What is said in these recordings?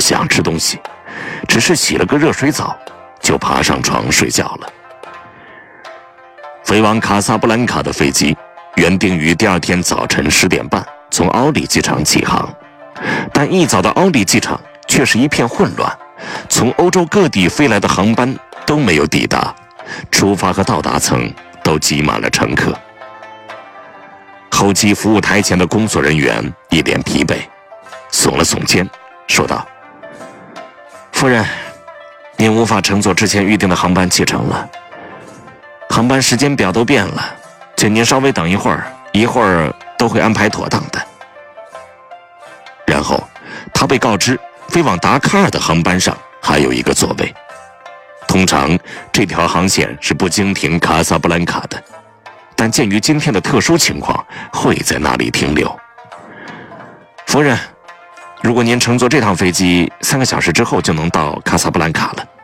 想吃东西，只是洗了个热水澡，就爬上床睡觉了。飞往卡萨布兰卡的飞机原定于第二天早晨10点半从奥里机场起航，但一早的奥里机场却是一片混乱，从欧洲各地飞来的航班都没有抵达，出发和到达层都挤满了乘客。候机服务台前的工作人员一脸疲惫，耸了耸肩，说道：“夫人，您无法乘坐之前预定的航班启程了。航班时间表都变了，请您稍微等一会儿都会安排妥当的。”然后他被告知飞往达喀尔的航班上还有一个座位，通常这条航线是不经停卡萨布兰卡的，但鉴于今天的特殊情况，会在那里停留。夫人，如果您乘坐这趟飞机，3个小时之后就能到卡萨布兰卡了。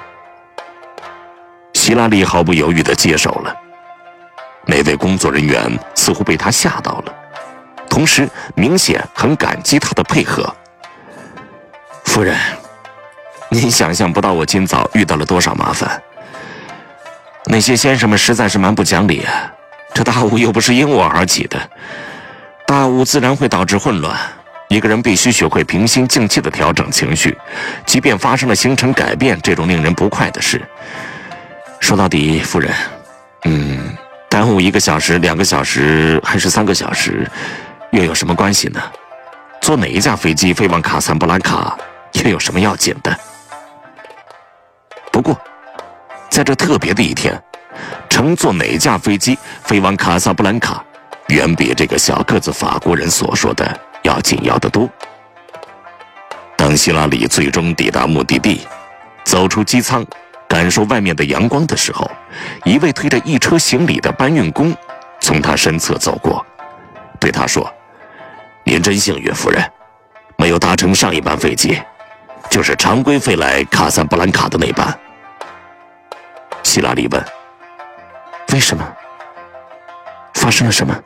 希拉里毫不犹豫地接受了。那位工作人员似乎被他吓到了，同时明显很感激他的配合。夫人，您想象不到我今早遇到了多少麻烦。那些先生们实在是蛮不讲理啊，这大雾又不是因我而起的，大雾自然会导致混乱。一个人必须学会平心静气地调整情绪，即便发生了行程改变这种令人不快的事。说到底，夫人，耽误1个小时、2个小时还是3个小时，又有什么关系呢？坐哪一架飞机飞往卡萨布兰卡，又有什么要紧的？不过，在这特别的一天，乘坐哪架飞机飞往卡萨布兰卡，远比这个小个子法国人所说的要紧要得多。当希拉里最终抵达目的地，走出机舱，感受外面的阳光的时候，一位推着一车行李的搬运工从他身侧走过，对他说：“您真幸运，夫人，没有搭乘上一班飞机，就是常规飞来卡萨布兰卡的那班。”希拉里问：“为什么？发生了什么？”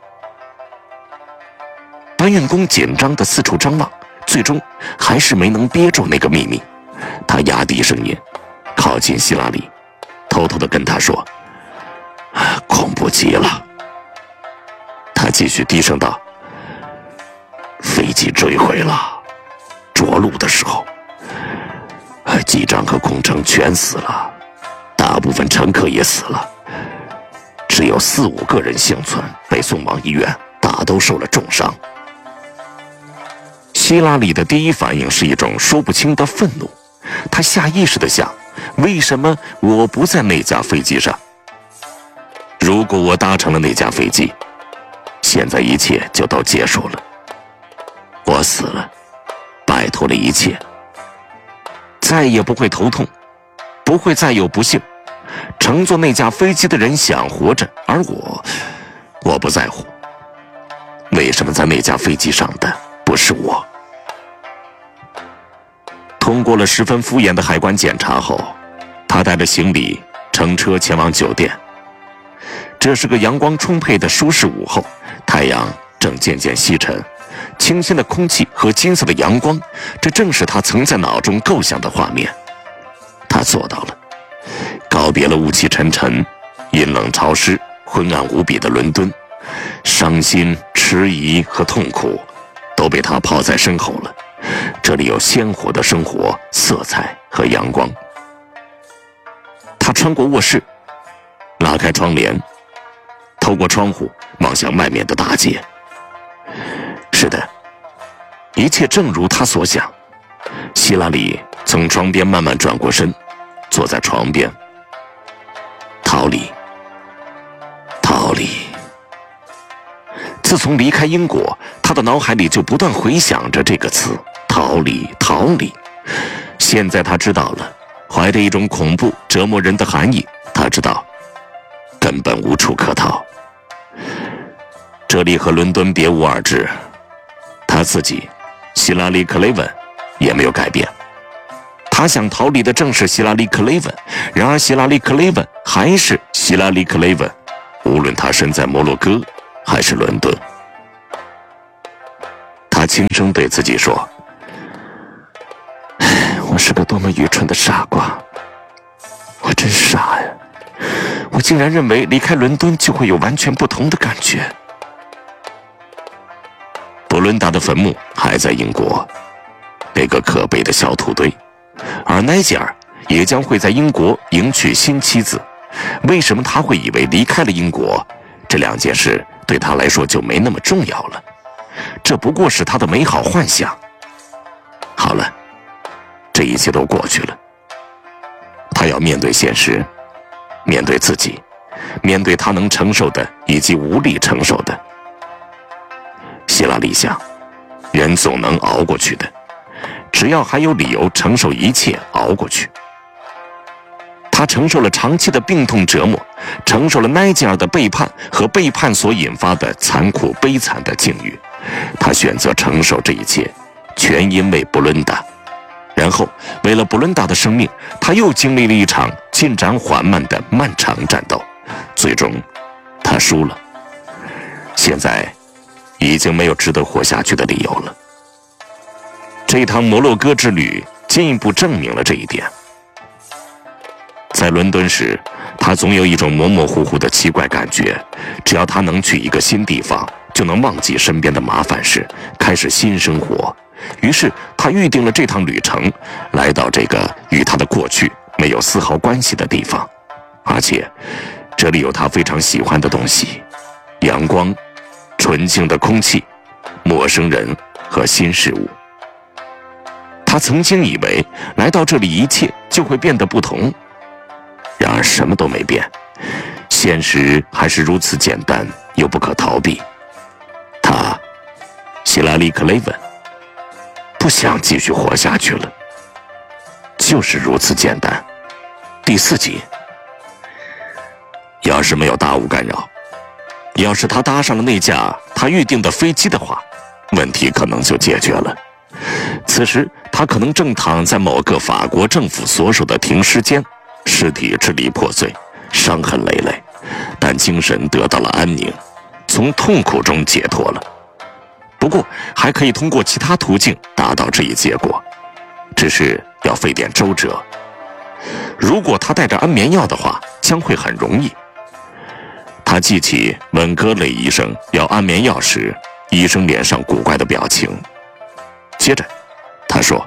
搬运工紧张地四处张望，最终还是没能憋住那个秘密。他压低声音，靠近希拉里，偷偷地跟他说：“恐怖极了。”他继续低声道：“飞机坠毁了，着陆的时候，机长和空乘全死了，大部分乘客也死了，只有4、5个人幸存，被送往医院，大都受了重伤。”希拉里的第一反应是一种说不清的愤怒，他下意识地想：为什么我不在那架飞机上？如果我搭乘了那架飞机，现在一切就都结束了。我死了，摆脱了一切，再也不会头痛，不会再有不幸。乘坐那架飞机的人想活着，而我不在乎。为什么在那架飞机上的不是我？通过了十分敷衍的海关检查后，他带着行李乘车前往酒店。这是个阳光充沛的舒适午后，太阳正渐渐西沉，清新的空气和金色的阳光，这正是他曾在脑中构想的画面。他做到了，告别了雾气沉沉、阴冷潮湿、昏暗无比的伦敦，伤心、迟疑和痛苦都被他抛在身后了。这里有鲜活的生活、色彩和阳光。他穿过卧室，拉开窗帘，透过窗户望向外面的大街。是的，一切正如他所想。希拉里从窗边慢慢转过身，坐在床边。逃离，逃离。自从离开英国，他的脑海里就不断回响着这个词：逃离，逃离。现在他知道了，怀着一种恐怖折磨人的含义。他知道，根本无处可逃。这里和伦敦别无二致，他自己，希拉里·克雷文，也没有改变。他想逃离的正是希拉里·克雷文，然而希拉里·克雷文还是希拉里·克雷文，无论他身在摩洛哥还是伦敦。他轻声对自己说： 是个多么愚蠢的傻瓜！我真傻呀！我竟然认为离开伦敦就会有完全不同的感觉。布伦达的坟墓还在英国，那个可悲的小土堆，而奈吉尔也将会在英国迎娶新妻子。为什么他会以为离开了英国，这两件事对他来说就没那么重要了？这不过是他的美好幻想。好了，这一切都过去了。他要面对现实，面对自己，面对他能承受的以及无力承受的。希拉里想，人总能熬过去的，只要还有理由承受一切，熬过去。他承受了长期的病痛折磨，承受了奈吉尔的背叛和背叛所引发的残酷悲惨的境遇。他选择承受这一切，全因为布伦达。然后为了布伦达的生命，他又经历了一场进展缓慢的漫长战斗，最终他输了。现在已经没有值得活下去的理由了。这趟摩洛哥之旅进一步证明了这一点。在伦敦时，他总有一种模模糊糊的奇怪感觉，只要他能去一个新地方，就能忘记身边的麻烦事，开始新生活。于是他预定了这趟旅程，来到这个与他的过去没有丝毫关系的地方，而且这里有他非常喜欢的东西：阳光、纯净的空气、陌生人和新事物。他曾经以为来到这里一切就会变得不同，然而什么都没变，现实还是如此简单又不可逃避。希拉里·克雷文不想继续活下去了，就是如此简单。第4集，要是没有大雾干扰，要是他搭上了那架他预定的飞机的话，问题可能就解决了。此时他可能正躺在某个法国政府所属的停尸间，尸体支离破碎，伤痕累累，但精神得到了安宁，从痛苦中解脱了。不过还可以通过其他途径达到这一结果，只是要费点周折。如果他带着安眠药的话，将会很容易。他记起问戈雷医生要安眠药时，医生脸上古怪的表情。接着他说，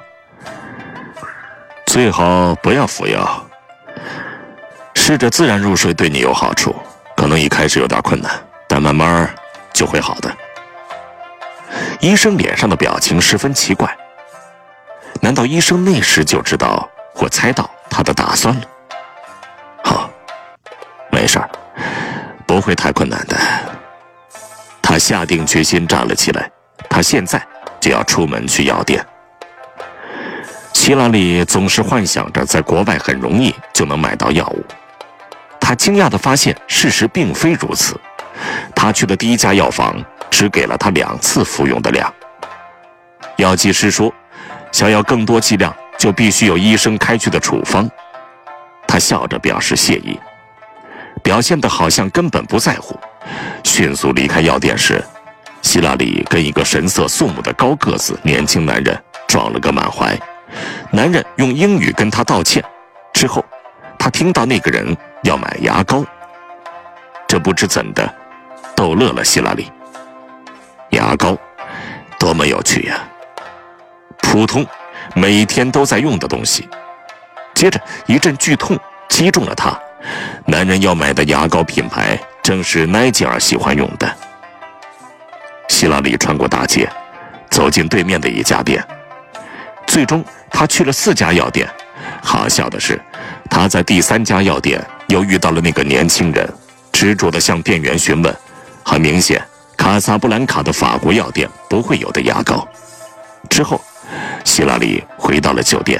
最好不要服药，试着自然入睡对你有好处，可能一开始有点困难，但慢慢就会好的。医生脸上的表情十分奇怪，难道医生那时就知道或猜到他的打算了？好，没事儿，不会太困难的。他下定决心站了起来，他现在就要出门去药店。希拉里总是幻想着在国外很容易就能买到药物，他惊讶地发现事实并非如此。他去的第一家药房只给了他2次服用的量。药剂师说，想要更多剂量就必须有医生开具的处方。他笑着表示谢意，表现得好像根本不在乎。迅速离开药店时，希拉里跟一个神色肃穆的高个子年轻男人撞了个满怀。男人用英语跟他道歉，之后他听到那个人要买牙膏，这不知怎的逗乐了希拉里。牙膏多么有趣呀，普通每天都在用的东西。接着一阵剧痛击中了他，男人要买的牙膏品牌正是奈吉尔喜欢用的。希拉里穿过大街，走进对面的一家店，最终他去了4家药店。好笑的是，他在第3家药店又遇到了那个年轻人，执着地向店员询问，很明显卡萨布兰卡的法国药店不会有的牙膏。之后希拉里回到了酒店，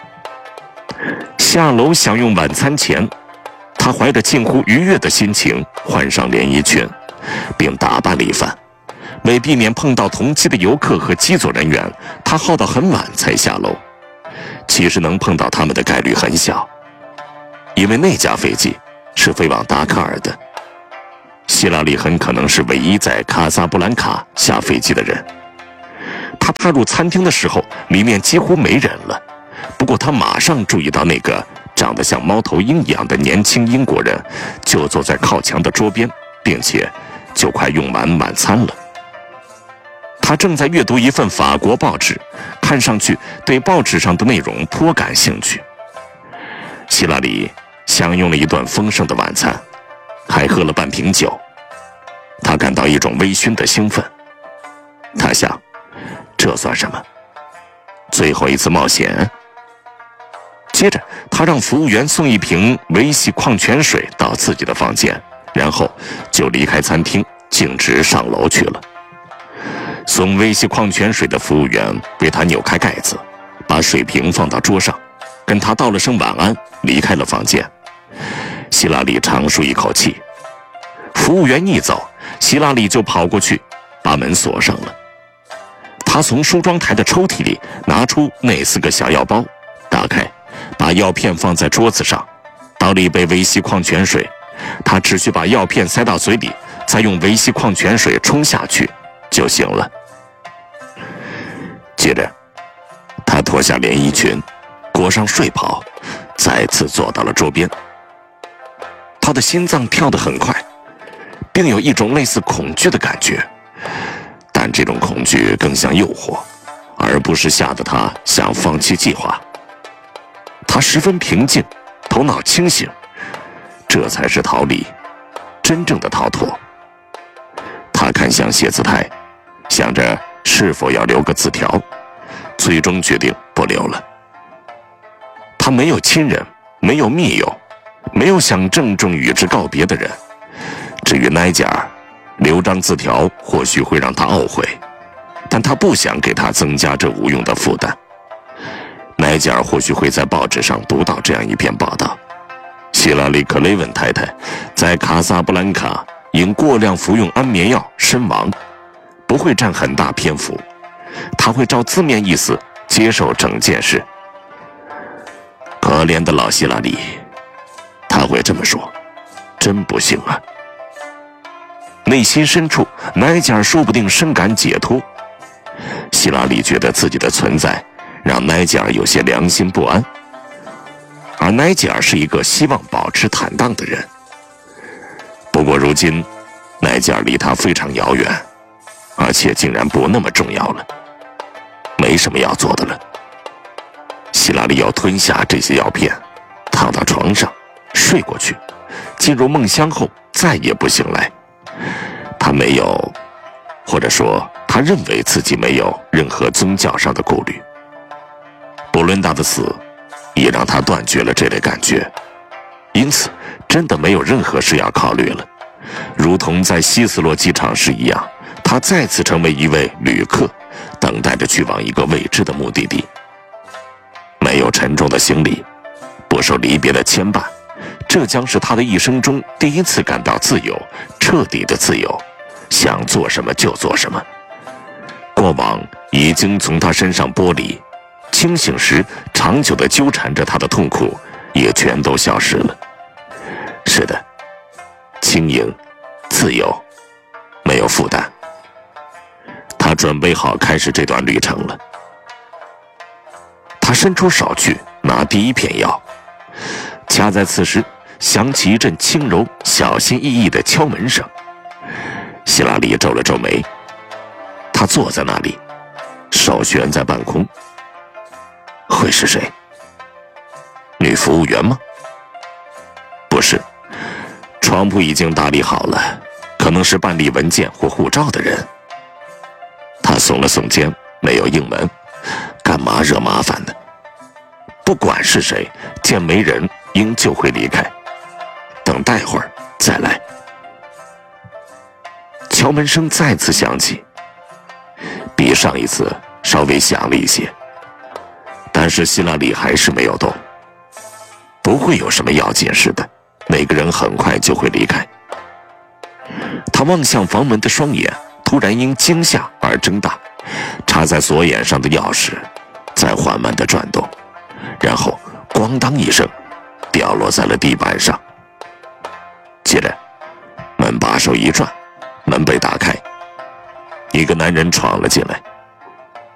下楼享用晚餐前，他怀着近乎愉悦的心情换上连衣裙，并打扮了一番。为避免碰到同机的游客和机组人员，他耗到很晚才下楼。其实能碰到他们的概率很小，因为那架飞机是飞往达喀尔的。希拉里很可能是唯一在卡萨布兰卡下飞机的人。他踏入餐厅的时候，里面几乎没人了。 不过他马上注意到那个长得像猫头鹰一样的年轻英国人就坐在靠墙的桌边，并且就快用完晚餐了。他正在阅读一份法国报纸，看上去对报纸上的内容颇感兴趣。希拉里享用了一顿丰盛的晚餐，还喝了半瓶酒。他感到一种微醺的兴奋。他想，这算什么？最后一次冒险。接着，他让服务员送一瓶维系矿泉水到自己的房间，然后就离开餐厅，径直上楼去了。送维系矿泉水的服务员为他扭开盖子，把水瓶放到桌上，跟他道了声晚安，离开了房间。希拉里长舒一口气。服务员一走，希拉里就跑过去，把门锁上了。他从梳妆台的抽屉里拿出那4个小药包，打开，把药片放在桌子上，倒了一杯维 C 矿泉水。他只需把药片塞到嘴里，再用维 C 矿泉水冲下去就行了。接着，他脱下连衣裙，裹上睡袍，再次坐到了桌边。他的心脏跳得很快，并有一种类似恐惧的感觉，但这种恐惧更像诱惑，而不是吓得他想放弃计划。他十分平静，头脑清醒，这才是逃离，真正的逃脱。他看向写字台，想着是否要留个字条，最终决定不留了。他没有亲人，没有密友，没有想郑重与之告别的人。至于奈加尔，留张字条或许会让他懊悔，但他不想给他增加这无用的负担。奈加尔或许会在报纸上读到这样一篇报道：希拉里·克雷文太太在卡萨布兰卡因过量服用安眠药身亡，不会占很大篇幅，他会照字面意思接受整件事。可怜的老希拉里，他会这么说，真不幸啊。内心深处，奈加尔说不定深感解脱。希拉里觉得自己的存在让奈加尔有些良心不安，而奈加尔是一个希望保持坦荡的人。不过如今，奈加尔离他非常遥远，而且竟然不那么重要了，没什么要做的了。希拉里要吞下这些药片，躺到床上睡过去，进入梦乡后再也不醒来。他没有，或者说他认为自己没有任何宗教上的顾虑。布伦达的死也让他断绝了这类感觉，因此真的没有任何事要考虑了。如同在希斯罗机场时一样，他再次成为一位旅客，等待着去往一个未知的目的地。没有沉重的行李，不受离别的牵绊，这将是他的一生中第一次感到自由，彻底的自由，想做什么就做什么。过往已经从他身上剥离，清醒时长久地纠缠着他的痛苦也全都消失了。是的，轻盈，自由，没有负担。他准备好开始这段旅程了。他伸出手去拿第一片药，恰在此时响起一阵轻柔小心翼翼的敲门声。希拉里皱了皱眉，他坐在那里，手悬在半空。会是谁？女服务员吗？不是，床铺已经打理好了，可能是办理文件或护照的人。他耸了耸肩，没有应门。干嘛惹麻烦呢？不管是谁，见没人应就会离开，等待会儿再来。敲门声再次响起，比上一次稍微响了一些，但是希拉里还是没有动。不会有什么要紧事的，那个人很快就会离开。他望向房门的双眼突然因惊吓而睁大，插在锁眼上的钥匙在缓慢地转动，然后咣当一声掉落在了地板上。接着门把手一转，门被打开，一个男人闯了进来。